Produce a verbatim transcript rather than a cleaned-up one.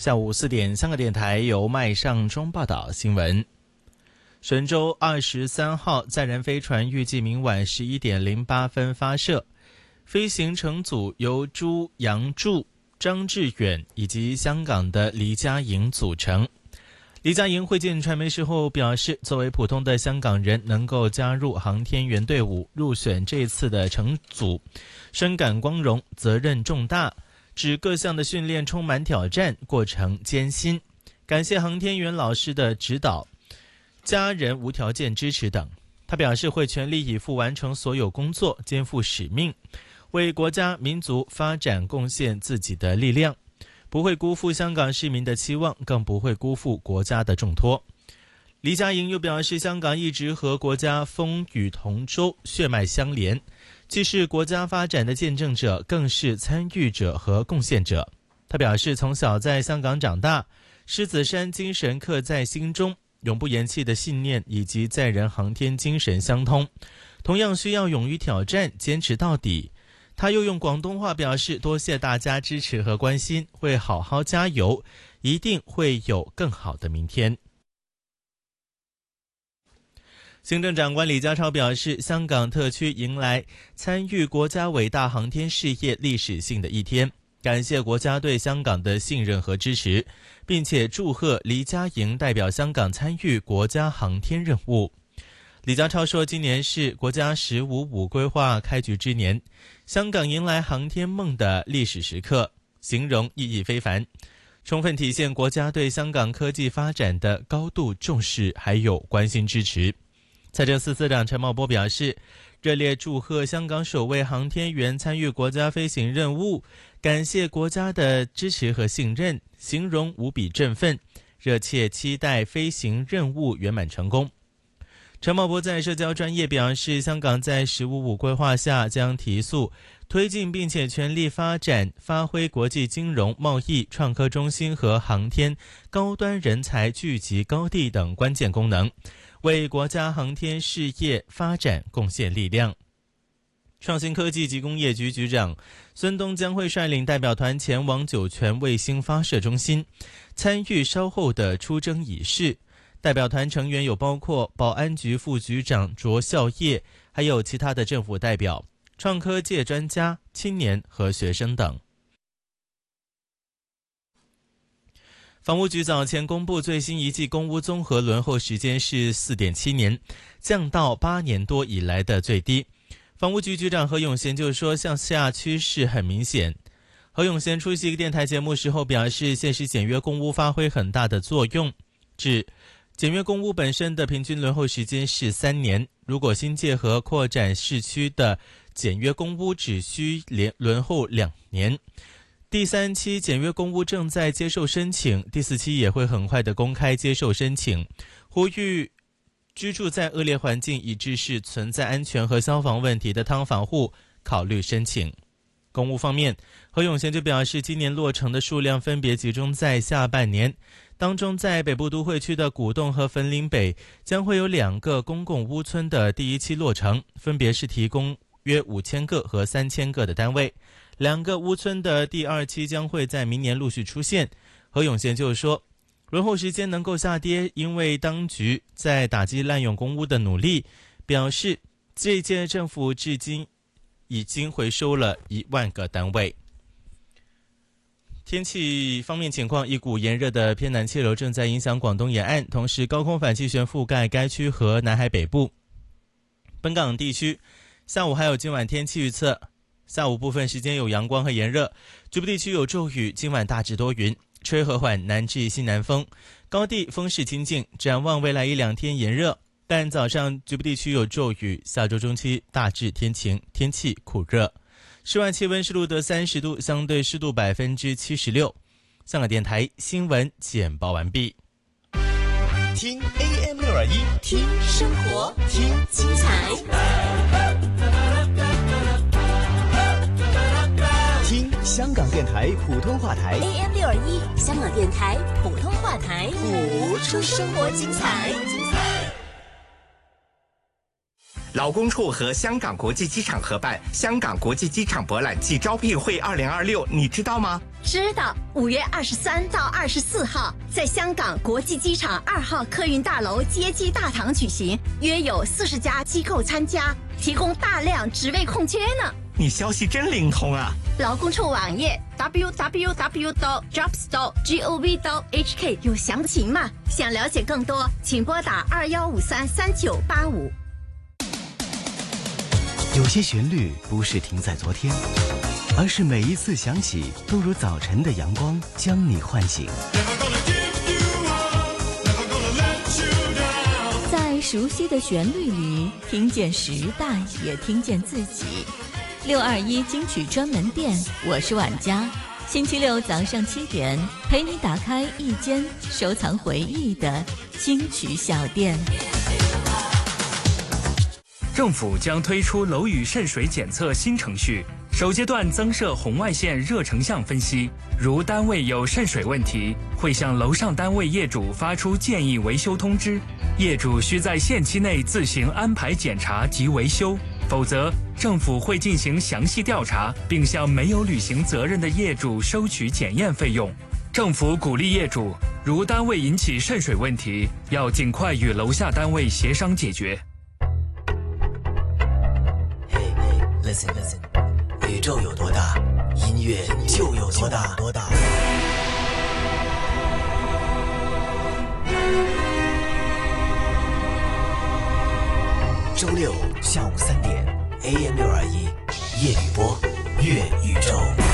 下午四点，香港电台由麦尚中报道新闻。神舟二十三号载人飞船预计明晚十一点零八分发射，飞行乘组由朱杨柱、张志远以及香港的黎家营组成。黎家营会见传媒时候表示，作为普通的香港人能够加入航天员队伍，入选这次的乘组，深感光荣，责任重大，指各项的训练充满挑战，过程艰辛，感谢航天员老师的指导，家人无条件支持等。他表示会全力以赴完成所有工作，肩负使命，为国家民族发展贡献自己的力量，不会辜负香港市民的期望，更不会辜负国家的重托。黎家营又表示，香港一直和国家风雨同舟，血脉相连，既是国家发展的见证者，更是参与者和贡献者。他表示，从小在香港长大，狮子山精神刻在心中，永不言弃的信念以及载人航天精神相通，同样需要勇于挑战，坚持到底。他又用广东话表示，多谢大家支持和关心，会好好加油，一定会有更好的明天。行政长官李家超表示，香港特区迎来参与国家伟大航天事业历史性的一天，感谢国家对香港的信任和支持，并且祝贺黎家营代表香港参与国家航天任务。李家超说，今年是国家十五五规划开局之年，香港迎来航天梦的历史时刻，形容意义非凡，充分体现国家对香港科技发展的高度重视还有关心支持。财政司司长陈茂波表示，热烈祝贺香港首位航天员参与国家飞行任务，感谢国家的支持和信任，形容无比振奋，热切期待飞行任务圆满成功。陈茂波在社交专页表示，香港在十五五规划下将提速推进并且全力发展，发挥国际金融、贸易、创科中心和航天高端人才聚集高地等关键功能，为国家航天事业发展贡献力量。创新科技及工业局局长孙东将会率领代表团前往酒泉卫星发射中心，参与稍后的出征仪式。代表团成员有包括保安局副局长卓孝业，还有其他的政府代表、创科界专家、青年和学生等。房屋局早前公布最新一季公屋综合轮候时间是 四点七年，降到八年多以来的最低。房屋局局长何永贤就说，向下趋势很明显。何永贤出席一个电台节目时候表示，现时简约公屋发挥很大的作用，指简约公屋本身的平均轮候时间是三年，如果新界和扩展市区的简约公屋只需连轮候两年。第三期简约公屋正在接受申请，第四期也会很快的公开接受申请，呼吁居住在恶劣环境以致是存在安全和消防问题的劏房户考虑申请。公屋方面，何永贤就表示，今年落成的数量分别集中在下半年，当中在北部都会区的古洞和粉岭北将会有两个公共屋村的第一期落成，分别是提供约五千个和三千个的单位，两个屋村的第二期将会在明年陆续出现。何永贤就说，轮候时间能够下跌，因为当局在打击滥用公屋的努力，表示这一届政府至今已经回收了一万个单位。天气方面情况，一股炎热的偏南气流正在影响广东沿岸，同时高空反气旋覆盖该区和南海北部。本港地区下午还有今晚天气预测，下午部分时间有阳光和炎热，局部地区有骤雨，今晚大致多云，吹和缓南至西南风，高地风势清劲。展望未来一两天炎热，但早上局部地区有骤雨，下周中期大致天晴，天气酷热。室外气温是录得三十度，相对湿度百分之七十六。香港电台新闻简报完毕。 听 A M 六二一， 听生活，听精彩， 听香港电台普通话台 A M 六二一，香港电台普通话台， 谱出生活精彩。 劳工处和香港国际机场合办香港国际机场博览暨招聘会二零二六，你知道吗？ 知道，五月二十三到二十四号，在香港国际机场二号客运大楼接机大堂举行，约有四十家机构参加，提供大量职位空缺呢。 你消息真灵通啊！ 劳工处网页 double-u double-u double-u 点 jobs 点 gov 点 h k 有详情吗？想了解更多，请拨打二幺五三三九八五。 有些旋律不是停在昨天，而是每一次响起，都如早晨的阳光将你唤醒。 在熟悉的旋律里，听见时代，也听见自己。六二一金曲专门店，我是婉佳。星期六早上七点，陪你打开一间收藏回忆的金曲小店。 政府将推出楼宇渗水检测新程序，首阶段增设红外线热成像分析。如单位有渗水问题，会向楼上单位业主发出建议维修通知，业主需在限期内自行安排检查及维修，否则政府会进行详细调查，并向没有履行责任的业主收取检验费用。政府鼓励业主，如单位引起渗水问题，要尽快与楼下单位协商解决。 Listen, listen. 宇宙有多大，音乐就有多大。多大。周六下午三点 ，A M 六二一夜雨波，乐宇宙。